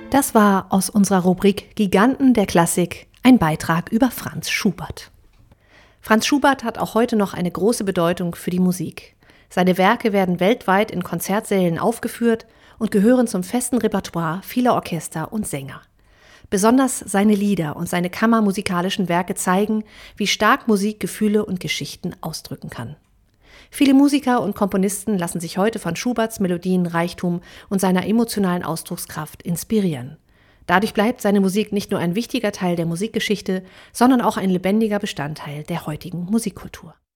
Das war aus unserer Rubrik Giganten der Klassik ein Beitrag über Franz Schubert. Franz Schubert hat auch heute noch eine große Bedeutung für die Musik. Seine Werke werden weltweit in Konzertsälen aufgeführt und gehören zum festen Repertoire vieler Orchester und Sänger. Besonders seine Lieder und seine kammermusikalischen Werke zeigen, wie stark Musik Gefühle und Geschichten ausdrücken kann. Viele Musiker und Komponisten lassen sich heute von Schuberts Melodienreichtum und seiner emotionalen Ausdruckskraft inspirieren. Dadurch bleibt seine Musik nicht nur ein wichtiger Teil der Musikgeschichte, sondern auch ein lebendiger Bestandteil der heutigen Musikkultur.